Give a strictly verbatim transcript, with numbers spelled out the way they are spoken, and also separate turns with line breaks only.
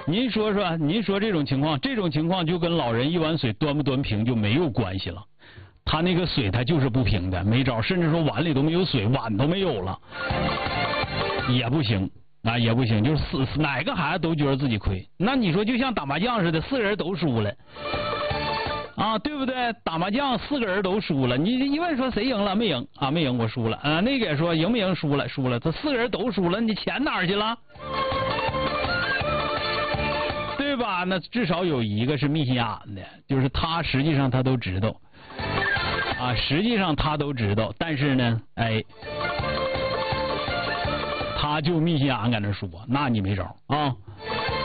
您说说，您说这种情况，这种情况就跟老人一碗水端不端平就没有关系了。他那个水他就是不平的，没招，甚至说碗里都没有水，碗都没有了，也不行啊，也不行，就是四哪个孩子都觉得自己亏。那你说就像打麻将似的，四个人都输了。啊，对不对？打麻将四个人都输了，你一问说谁赢了？没赢啊，没赢，我输了。啊，那个也说赢没赢？输了，输了。这四个人都输了，你钱哪儿去了？对吧？那至少有一个是密心眼的，就是他实际上他都知道，啊，实际上他都知道，但是呢，哎，他就密心眼搁那说，那你没招啊。